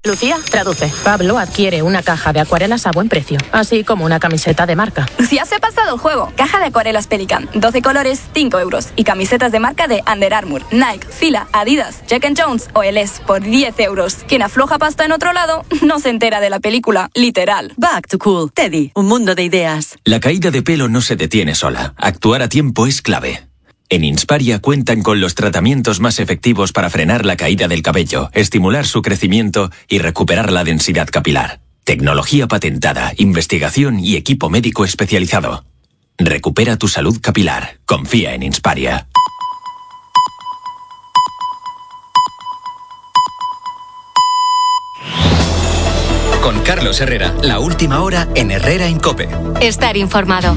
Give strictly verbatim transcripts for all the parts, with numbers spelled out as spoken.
Lucía, traduce. Pablo adquiere una caja de acuarelas a buen precio, así como una camiseta de marca. Lucía se ha pasado el juego. Caja de acuarelas Pelican, doce colores, cinco euros. Y camisetas de marca de Under Armour, Nike, Fila, Adidas, Jack and Jones o Eles por diez euros. Quien afloja pasta en otro lado no se entera de la película, literal. Back to Cool. Teddy, un mundo de ideas. La caída de pelo no se detiene sola. Actuar a tiempo es clave. En Insparia cuentan con los tratamientos más efectivos para frenar la caída del cabello, estimular su crecimiento y recuperar la densidad capilar. Tecnología patentada, investigación y equipo médico especializado. Recupera tu salud capilar. Confía en Insparia. Con Carlos Herrera, la última hora en Herrera en COPE. Estar informado.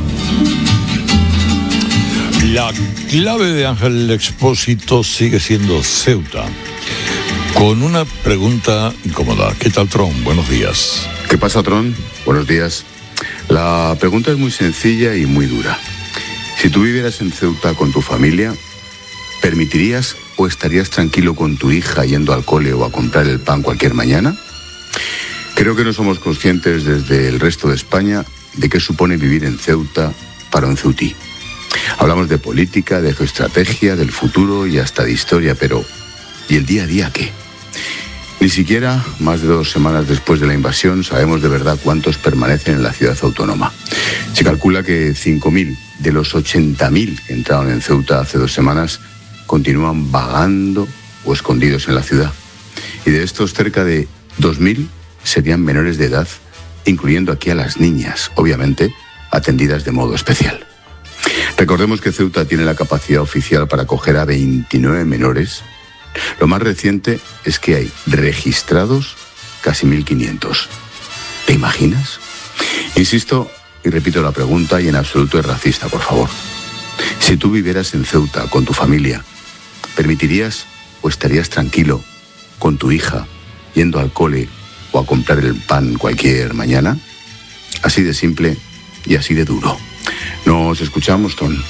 La clave de Ángel Expósito sigue siendo Ceuta. Con una pregunta incómoda. ¿Qué tal, Tron? Buenos días. ¿Qué pasa, Tron? Buenos días. La pregunta es muy sencilla y muy dura. Si tú vivieras en Ceuta con tu familia, ¿permitirías o estarías tranquilo con tu hija yendo al cole o a comprar el pan cualquier mañana? Creo que no somos conscientes desde el resto de España de qué supone vivir en Ceuta para un ceutí. Hablamos de política, de geoestrategia, del futuro y hasta de historia, pero ¿y el día a día qué? Ni siquiera, más de dos semanas después de la invasión, sabemos de verdad cuántos permanecen en la ciudad autónoma. Se calcula que cinco mil de los ochenta mil que entraron en Ceuta hace dos semanas continúan vagando o escondidos en la ciudad. Y de estos, cerca de dos mil serían menores de edad, incluyendo aquí a las niñas, obviamente, atendidas de modo especial. Recordemos que Ceuta tiene la capacidad oficial para acoger a veintinueve menores. Lo más reciente es que hay registrados casi mil quinientos. ¿Te imaginas? Insisto y repito la pregunta, y en absoluto es racista, por favor. Si tú vivieras en Ceuta con tu familia, ¿permitirías o estarías tranquilo con tu hija yendo al cole o a comprar el pan cualquier mañana? Así de simple y así de duro. Nos escuchamos, Ton.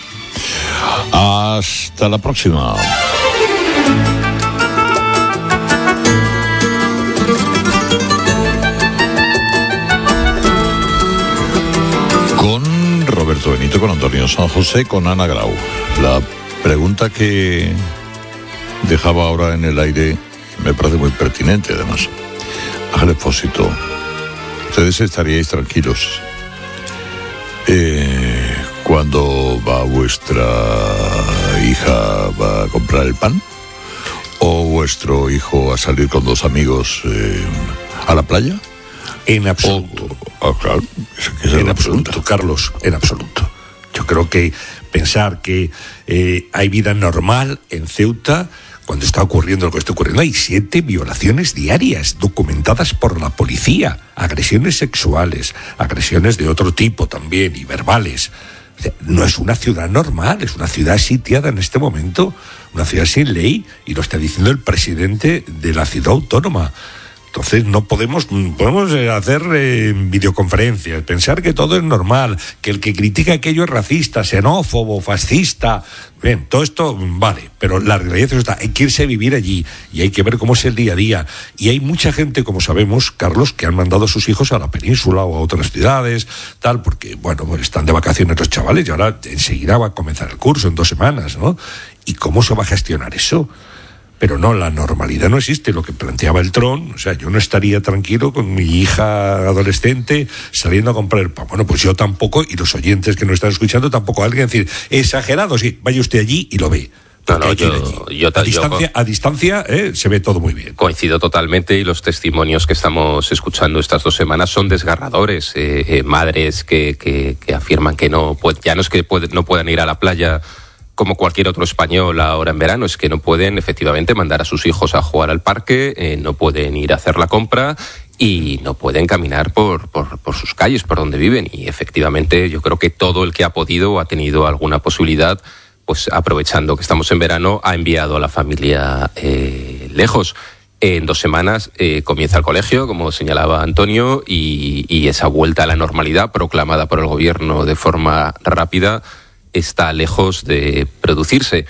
Hasta la próxima. Con Roberto Benito, con Antonio San José, con Ana Grau. La pregunta que dejaba ahora en el aire me parece muy pertinente, además. Ángel Expósito, ¿ustedes estaríais tranquilos Eh, cuando va vuestra hija va a comprar el pan? ¿O vuestro hijo a salir con dos amigos eh, a la playa? En absoluto. O, oh, claro, es en absoluto, pregunta. Carlos, en absoluto. Yo creo que pensar que eh, hay vida normal en Ceuta cuando está ocurriendo lo que está ocurriendo. Hay siete violaciones diarias documentadas por la policía, agresiones sexuales, agresiones de otro tipo también y verbales. O sea, no es una ciudad normal, es una ciudad sitiada en este momento, una ciudad sin ley, y lo está diciendo el presidente de la ciudad autónoma. Entonces no podemos, podemos hacer eh, videoconferencias, pensar que todo es normal, que el que critica aquello es racista, xenófobo, fascista. Bien, todo esto vale, pero la realidad es esta, hay que irse a vivir allí y hay que ver cómo es el día a día. Y hay mucha gente, como sabemos, Carlos, que han mandado a sus hijos a la península o a otras ciudades, tal, porque, bueno, están de vacaciones los chavales y ahora enseguida va a comenzar el curso en dos semanas, ¿no? ¿Y cómo se va a gestionar eso? Pero no, la normalidad no existe, lo que planteaba el Tron. O sea, yo no estaría tranquilo con mi hija adolescente saliendo a comprar el pan. Bueno, pues yo tampoco, y los oyentes que nos están escuchando tampoco. Alguien decir, exagerado, sí, vaya usted allí y lo ve. No, no, yo, yo, a distancia, yo, a distancia eh, se ve todo muy bien. Coincido totalmente, y los testimonios que estamos escuchando estas dos semanas son desgarradores. Eh, eh, madres que, que, que afirman que no, pues ya no es que puede, no puedan ir a la playa como cualquier otro español ahora en verano, es que no pueden efectivamente mandar a sus hijos a jugar al parque, eh, no pueden ir a hacer la compra y no pueden caminar por, por, por sus calles, por donde viven. Y efectivamente yo creo que todo el que ha podido, ha tenido alguna posibilidad, pues aprovechando que estamos en verano, ha enviado a la familia eh, lejos. En dos semanas eh, comienza el colegio, como señalaba Antonio, y, y esa vuelta a la normalidad proclamada por el gobierno de forma rápida está lejos de producirse.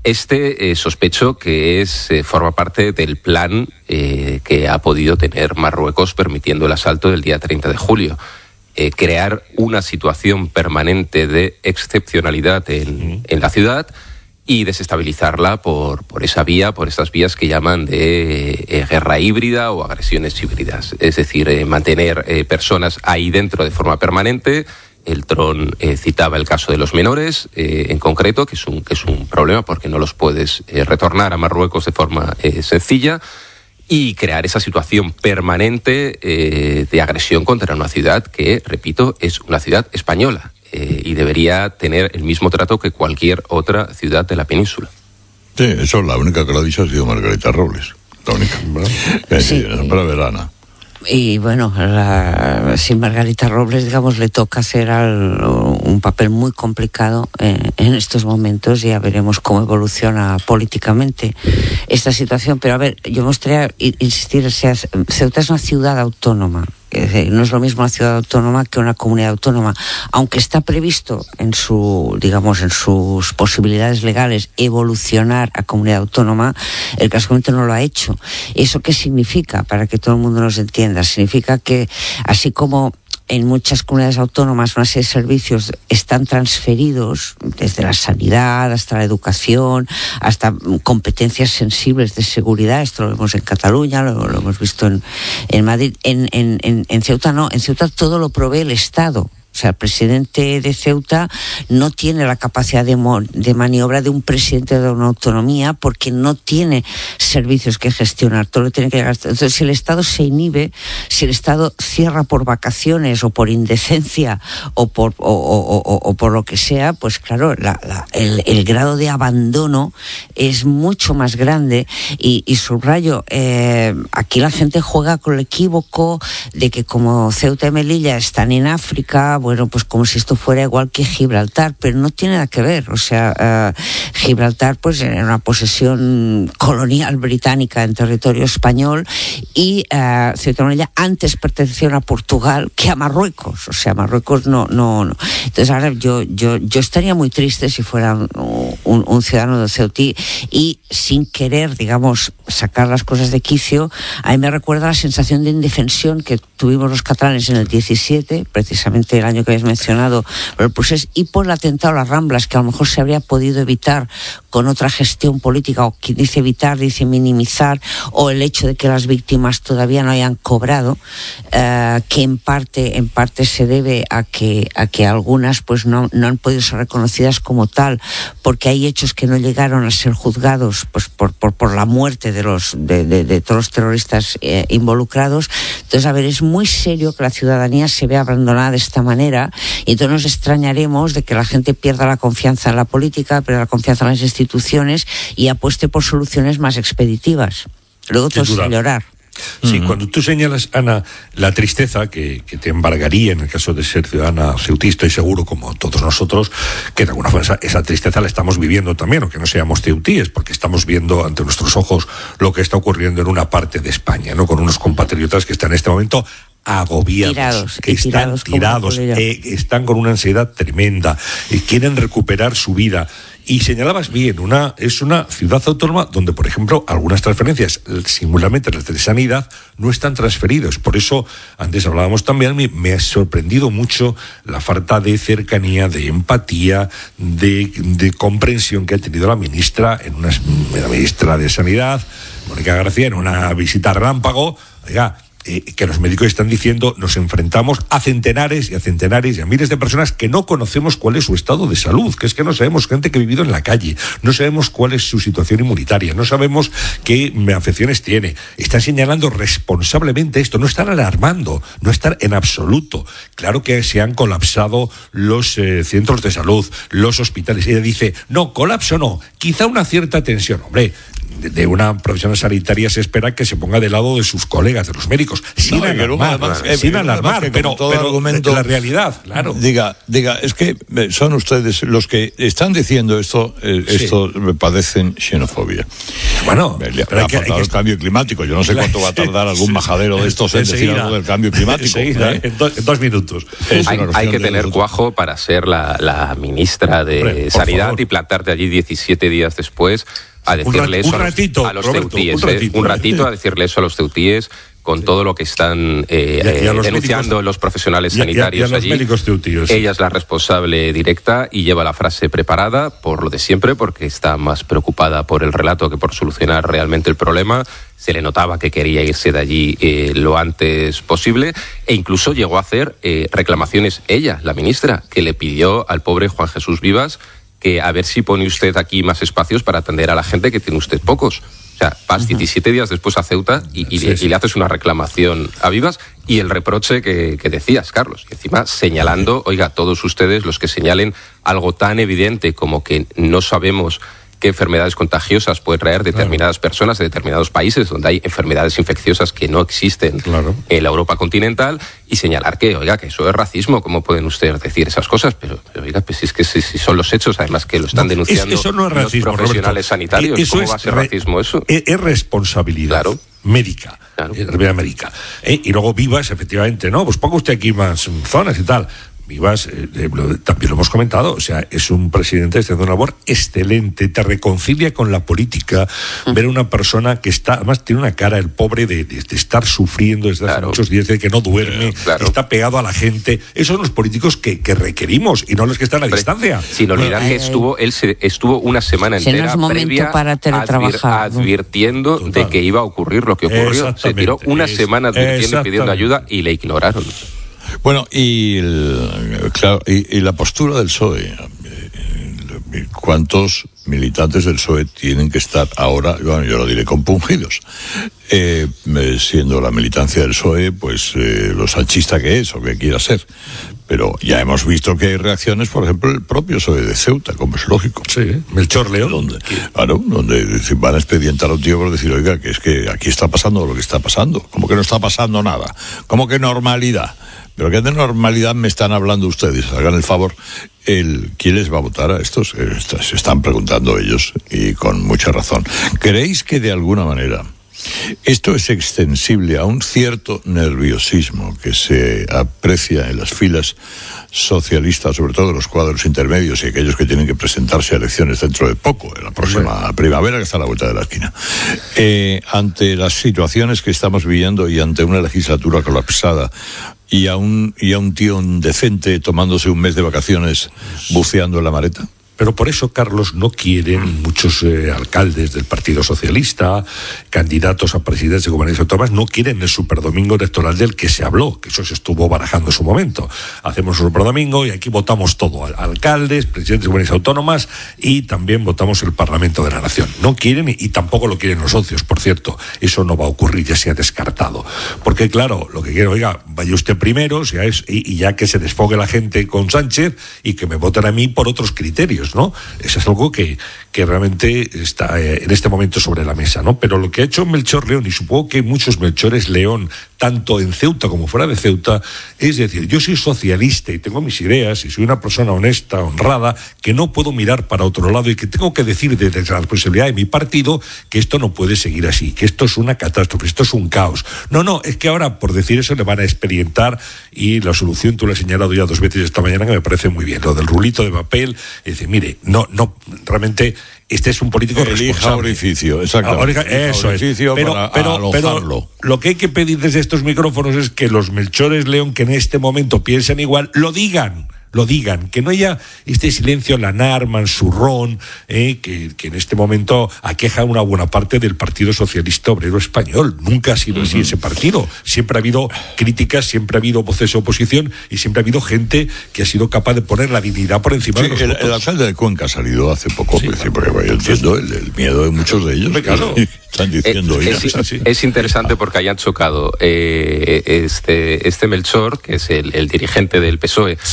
Este eh, sospecho que es eh, forma parte del plan eh, que ha podido tener Marruecos permitiendo el asalto del día treinta de julio. Eh, crear una situación permanente de excepcionalidad en, en la ciudad y desestabilizarla por, por esa vía, por estas vías que llaman de eh, guerra híbrida o agresiones híbridas. Es decir, eh, mantener eh, personas ahí dentro de forma permanente. El Tron eh, citaba el caso de los menores, eh, en concreto, que es un, que es un problema porque no los puedes eh, retornar a Marruecos de forma eh, sencilla, y crear esa situación permanente eh, de agresión contra una ciudad que, repito, es una ciudad española eh, y debería tener el mismo trato que cualquier otra ciudad de la península. Sí, eso la única que lo ha dicho ha sido Margarita Robles, la única. Eh, sí. Para Verana. Y bueno, la, si Margarita Robles, digamos, le toca hacer al, un papel muy complicado eh, en estos momentos, ya veremos cómo evoluciona políticamente esta situación. Pero a ver, yo me gustaría insistir, o sea, Ceuta es una ciudad autónoma. No es lo mismo una ciudad autónoma que una comunidad autónoma, aunque está previsto en su, digamos, en sus posibilidades legales evolucionar a comunidad autónoma. El caso no lo ha hecho. ¿Eso qué significa? Para que todo el mundo nos entienda, significa que así como en muchas comunidades autónomas una serie de servicios están transferidos, desde la sanidad hasta la educación, hasta competencias sensibles de seguridad. Esto lo vemos en Cataluña, lo, lo hemos visto en, en Madrid. En, en, en, en Ceuta no, en Ceuta todo lo provee el Estado. O sea, el presidente de Ceuta no tiene la capacidad de, mo- de maniobra de un presidente de una autonomía porque no tiene servicios que gestionar, todo lo tiene que llegar. Entonces, si el Estado se inhibe, si el Estado cierra por vacaciones o por indecencia o por, o, o, o, o por lo que sea, pues claro, la, la, el, el grado de abandono es mucho más grande. Y, y subrayo, eh, aquí la gente juega con el equívoco de que como Ceuta y Melilla están en África, bueno, pues como si esto fuera igual que Gibraltar, pero no tiene nada que ver. O sea, uh, Gibraltar pues era una posesión colonial británica en territorio español y uh, Ceuta y Melilla antes pertenecían a Portugal que a Marruecos. O sea, Marruecos no, no, no. Entonces ahora yo, yo, yo estaría muy triste si fuera un, un, un ciudadano de Ceutí y sin querer, digamos, sacar las cosas de quicio, a mí me recuerda la sensación de indefensión que tuvimos los catalanes en el diecisiete, precisamente el año que habéis mencionado, por el procés y por el atentado a las Ramblas, que a lo mejor se habría podido evitar con otra gestión política, o quien dice evitar, dice minimizar, o el hecho de que las víctimas todavía no hayan cobrado, eh, que en parte, en parte se debe a que, a que algunas pues no, no han podido ser reconocidas como tal, porque hay hechos que no llegaron a ser juzgados pues por, por, por la muerte de los, de, de, de todos los terroristas eh, involucrados. Entonces, a ver, es muy serio que la ciudadanía se vea abandonada de esta manera, y entonces nos extrañaremos de que la gente pierda la confianza en la política, pierda la confianza en las instituciones y apueste por soluciones más expeditivas. Luego todo es llorar. Sí, uh-huh. Cuando tú señalas, Ana, la tristeza que, que te embargaría en el caso de ser ciudadana ceutí, estoy seguro, como todos nosotros, que de alguna forma esa tristeza la estamos viviendo también, aunque no seamos ceutíes, porque estamos viendo ante nuestros ojos lo que está ocurriendo en una parte de España, ¿no? Con unos compatriotas que están en este momento agobiados, tirados, que están tirados, tirados eh, están con una ansiedad tremenda, eh, quieren recuperar su vida. Y señalabas bien, una es una ciudad autónoma donde, por ejemplo, algunas transferencias, singularmente las de sanidad, no están transferidos. Por eso, antes hablábamos también, me, me ha sorprendido mucho la falta de cercanía, de empatía, de, de comprensión que ha tenido la ministra, en una, la ministra de Sanidad, Mónica García, en una visita relámpago. Oiga, Eh, que los médicos están diciendo, nos enfrentamos a centenares y a centenares y a miles de personas que no conocemos cuál es su estado de salud, que es que no sabemos, gente que ha vivido en la calle, no sabemos cuál es su situación inmunitaria, no sabemos qué afecciones tiene. Están señalando responsablemente esto, no están alarmando, no están en absoluto. Claro que se han colapsado los eh, centros de salud, los hospitales. Ella dice, no, colapso no, quizá una cierta tensión. Hombre, de, de una profesional sanitaria se espera que se ponga del lado de sus colegas, de los médicos, sin No, alarmar, además, eh, sin alarmar, que pero, todo pero argumento, de la realidad, claro. Diga, diga, es que eh, son ustedes los que están diciendo esto, eh, Sí. esto padecen xenofobia. Bueno, Le, le pero ha hay que- hay faltado que- el cambio climático. Yo no sé cuánto va a tardar algún majadero de estos en decir Enseguida. algo del cambio climático. Enseguida, ¿eh? en, do- en dos minutos. Es Hay, una hay cuestión que de tener nosotros. cuajo para ser la, la ministra de Hombre, por Sanidad favor. y plantarte allí diecisiete días después a Un decirle rat- eso un a los- ratito, a los Roberto, ceutíes, un ¿eh? ratito. Un ratito a decirle eso a los ceutíes con todo lo que están eh, Y a- y a eh, los denunciando médicos- los profesionales y a- y a- sanitarios y a los allí. médicos ceutíes, sí. Ella es la responsable directa y lleva la frase preparada por lo de siempre, porque está más preocupada por el relato que por solucionar realmente el problema. Se le notaba que quería irse de allí eh, lo antes posible e incluso llegó a hacer eh, reclamaciones ella, la ministra, que le pidió al pobre Juan Jesús Vivas que a ver si pone usted aquí más espacios para atender a la gente, que tiene usted pocos. O sea, vas diecisiete días después a Ceuta y, y, Sí, le, sí. y le haces una reclamación a Vivas y el reproche que, que decías, Carlos. Y encima señalando, oiga, todos ustedes los que señalen algo tan evidente como que no sabemos qué enfermedades contagiosas pueden traer determinadas personas de determinados países donde hay enfermedades infecciosas que no existen Claro. en la Europa continental, y señalar que, oiga, que eso es racismo. ¿Cómo pueden ustedes decir esas cosas? Pero, pero oiga, pues si es que si, si son los hechos, además que lo están No, denunciando es- eso no es racismo, los profesionales Roberto. sanitarios. Eh, eso ¿Cómo es va a ser re- racismo eso? Es, es responsabilidad Claro. médica. Claro. eh, responsabilidad médica. Eh, y luego Vivas, efectivamente, no, pues ponga usted aquí más mm, zonas y tal. Vivas, eh, eh, lo- también lo hemos comentado, o sea, es un presidente haciendo una labor excelente, te reconcilia con la política, ver a una persona que está, además tiene una cara, el pobre, de, de- de estar sufriendo desde hace Claro. muchos días, de que no duerme, Eh, claro. está pegado a la gente. Esos son los políticos que, que requerimos y no los que están a Hombre, distancia. Sin olvidar Bueno, que ay, ay. estuvo, él se, estuvo una semana Si no entera es momento previa para teletrabajar, ¿no? advirtiendo Total. de que iba a ocurrir lo que ocurrió. Se Exactamente. tiró una Es- semana advirtiendo y pidiendo exactamente. ayuda y le ignoraron. Bueno, y, el- claro, y, y la postura del P S O E. eh, ¿Cuántos militantes del P S O E tienen que estar ahora, bueno, yo lo diré compungidos, eh, eh, siendo la militancia del P S O E, pues eh, lo sanchista que es o que quiera ser? Pero ya hemos visto que hay reacciones, por ejemplo, el propio P S O E de Ceuta, como es lógico. Sí, Melchor León. Donde, claro, donde decir, van a expedientar a un tío por decir, oiga, que es que aquí está pasando lo que está pasando. ¿Cómo que no está pasando nada? ¿Cómo que normalidad? ¿Pero qué de normalidad me están hablando ustedes? Hagan el favor. El, ¿Quién les va a votar a estos? Eh, Se están preguntando ellos, y con mucha razón. ¿Creéis que de alguna manera esto es extensible a un cierto nerviosismo que se aprecia en las filas socialistas, sobre todo en los cuadros intermedios y aquellos que tienen que presentarse a elecciones dentro de poco, en la próxima primavera, que está a la vuelta de la esquina, eh, ante las situaciones que estamos viviendo y ante una legislatura colapsada y a un, y a un tío indecente tomándose un mes de vacaciones buceando en la Mareta? Pero por eso, Carlos, no quieren muchos eh, alcaldes del Partido Socialista, candidatos a presidentes de comunidades autónomas, no quieren el superdomingo electoral del que se habló, que eso se estuvo barajando en su momento. Hacemos un superdomingo y aquí votamos todo, al- alcaldes, presidentes de comunidades autónomas, y también votamos el Parlamento de la Nación. No quieren, y, y tampoco lo quieren los socios, por cierto. Eso no va a ocurrir, ya se ha descartado. Porque, claro, lo que quiero, oiga, vaya usted primero, o sea, es, y, y ya que se desfogue la gente con Sánchez y que me voten a mí por otros criterios, ¿no? Eso es algo que, que realmente está eh, en este momento sobre la mesa, ¿no? Pero lo que ha hecho Melchor León, y supongo que muchos Melchores León, tanto en Ceuta como fuera de Ceuta, es decir, yo soy socialista y tengo mis ideas y soy una persona honesta, honrada, que no puedo mirar para otro lado y que tengo que decir desde la responsabilidad de mi partido que esto no puede seguir así, que esto es una catástrofe, esto es un caos. No, no, es que ahora por decir eso le van a experimentar, y la solución tú la has señalado ya dos veces esta mañana, que me parece muy bien, lo del rulito de papel, y decir, mire, no, no, realmente este es un político Elija responsable. orificio, exactamente. Ahora, Elija eso es. orificio Pero, para pero, pero alojarlo. lo que hay que pedir desde estos micrófonos es que los Melchores León, que en este momento piensan igual, lo digan. Lo digan, que no haya este silencio lanar, mansurrón, eh, que, que en este momento aqueja una buena parte del Partido Socialista Obrero Español. Nunca ha sido así ese partido. Siempre ha habido críticas, siempre ha habido voces de oposición y siempre ha habido gente que ha sido capaz de poner la dignidad por encima Sí, de los el, votos. el alcalde de Cuenca ha salido hace poco, Sí, pues, sí, claro. porque yo entiendo el, el miedo de muchos de ellos. Hombre, claro. que están diciendo, Eh, oiga, es, así. es interesante porque hayan chocado eh, este, este Melchor, que es el, el dirigente del P S O E, Sí, sí. preocupado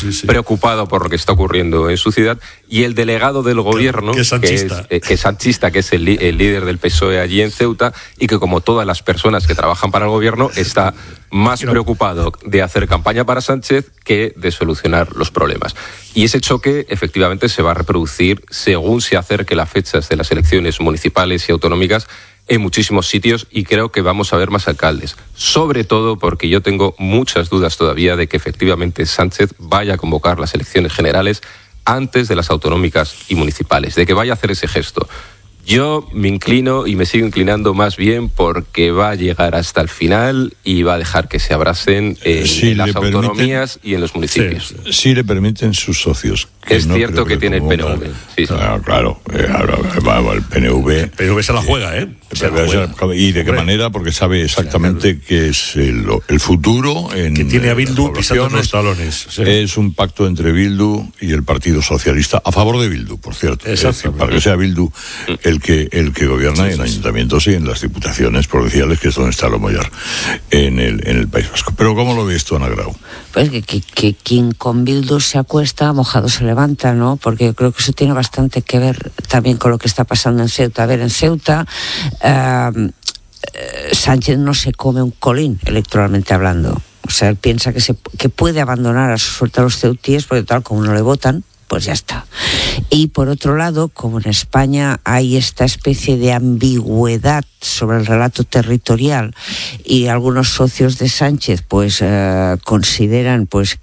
preocupado por lo que está ocurriendo en su ciudad, y el delegado del gobierno, que es sanchista, que es, que es, sanchista, que es el, el líder del P S O E allí en Ceuta, y que, como todas las personas que trabajan para el gobierno, está más preocupado de hacer campaña para Sánchez que de solucionar los problemas. Y ese choque efectivamente se va a reproducir según se acerque las fechas de las elecciones municipales y autonómicas en muchísimos sitios, y creo que vamos a ver más alcaldes, sobre todo porque yo tengo muchas dudas todavía de que efectivamente Sánchez vaya a convocar las elecciones generales antes de las autonómicas y municipales, de que vaya a hacer ese gesto. Yo me inclino y me sigo inclinando más bien porque va a llegar hasta el final y va a dejar que se abracen en, si en las autonomías permiten, y en los municipios. Sí, si le permiten sus socios. Que es no cierto que, que tiene el P N V. Sí, sí. Claro, claro. Eh, ahora, el P N V... El P N V se la juega, ¿eh? Se la juega. ¿Y de qué manera? Porque sabe exactamente sí, que es el, el futuro en... Que tiene a Bildu pisando los talones. Sí. Es un pacto entre Bildu y el Partido Socialista, a favor de Bildu, por cierto. Es decir, para que sea Bildu el que, el que gobierna sí, en sí, ayuntamientos y en las diputaciones provinciales, que es donde está lo mayor en el, en el País Vasco. Pero ¿cómo lo ves tú, Ana Grau? Pues que, que, que quien con Bildu se acuesta, mojado se levanta, ¿no? Porque yo creo que eso tiene bastante que ver también con lo que está pasando en Ceuta. A ver, en Ceuta uh, Sánchez no se come un colín electoralmente hablando. O sea, él piensa que, se, que puede abandonar a su suerte a los ceutíes, porque tal como no le votan, pues ya está. Y por otro lado, como en España hay esta especie de ambigüedad sobre el relato territorial, y algunos socios de Sánchez pues eh, consideran pues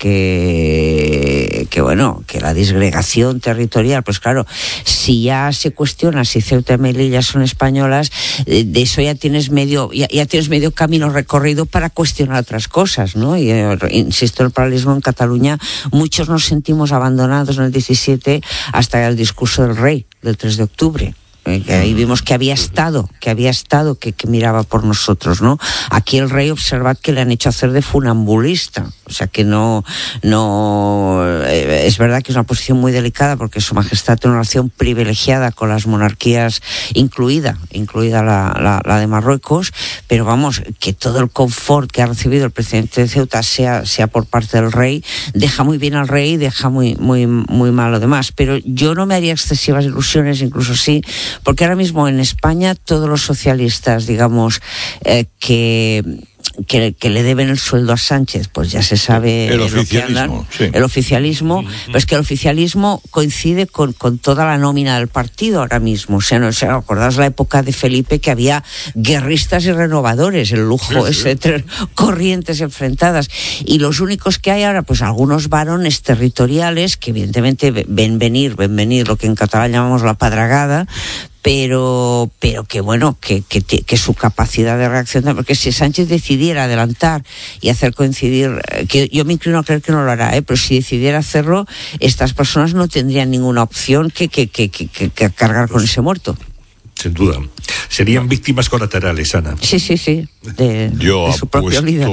que que bueno, que la disgregación territorial, pues claro, si ya se cuestiona si Ceuta y Melilla son españolas, eh, de eso ya tienes medio ya, ya tienes medio camino recorrido para cuestionar otras cosas, ¿no? Y eh, insisto, el paralelismo en Cataluña, muchos nos sentimos abandonados en el diecisiete hasta el discurso del rey del tres de octubre. Que ahí vimos que había estado, que había estado, que, que miraba por nosotros, ¿no? Aquí el rey, observad que le han hecho hacer de funambulista, o sea que no, no, eh, es verdad que es una posición muy delicada porque Su Majestad tiene una relación privilegiada con las monarquías, incluida, incluida la, la, la de Marruecos, pero vamos, que todo el confort que ha recibido el presidente de Ceuta sea, sea por parte del rey, deja muy bien al rey y deja muy, muy, muy mal lo demás. Pero yo no me haría excesivas ilusiones, incluso sí, porque ahora mismo en España todos los socialistas, digamos, eh, que, que que le deben el sueldo a Sánchez, pues ya se sabe el oficialismo, andan, sí. el oficialismo, mm-hmm. pues que el oficialismo coincide con, con toda la nómina del partido ahora mismo. O sea, no, o sea, acordaos la época de Felipe, que había guerristas y renovadores, el lujo sí, ese, sí. corrientes enfrentadas, y los únicos que hay ahora, pues algunos varones territoriales que evidentemente ven venir, ven venir lo que en catalán llamamos la padragada, pero pero que bueno, que, que, que su capacidad de reacción, porque si Sánchez decidiera adelantar y hacer coincidir, que yo me inclino a creer que no lo hará, ¿eh? Pero si decidiera hacerlo, estas personas no tendrían ninguna opción que, que, que, que, que cargar con ese muerto. Sin duda. Serían víctimas colaterales, Ana. Sí, sí, sí, de, yo de su propio líder.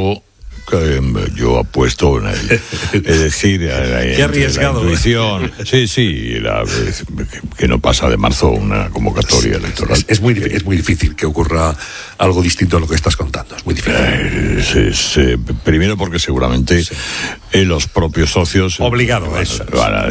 Yo apuesto en el, es decir, la, qué arriesgado, la intuición, sí, sí, la, que no pasa de marzo una convocatoria electoral. Es, es muy es muy difícil que ocurra algo distinto a lo que estás contando. Es muy difícil. Es, es, eh, primero porque seguramente sí. eh, los propios socios obligado a eso. Van a